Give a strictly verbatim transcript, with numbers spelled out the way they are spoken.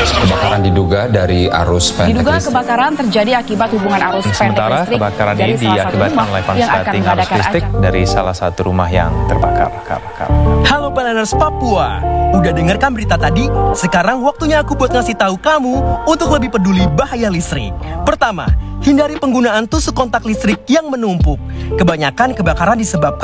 Kebakaran diduga dari arus pendek Diduga listrik. kebakaran terjadi akibat hubungan arus pendek Sementara listrik kebakaran dari ini salah satu diakibatkan rumah oleh yang akan korsleting arus mengadakan listrik acara. dari salah satu rumah yang terbakar. Halo Planers Papua, udah dengarkan berita tadi? Sekarang waktunya aku buat ngasih tahu kamu untuk lebih peduli bahaya listrik. Pertama, hindari penggunaan tusuk kontak listrik yang menumpuk. Kebanyakan kebakaran disebabkan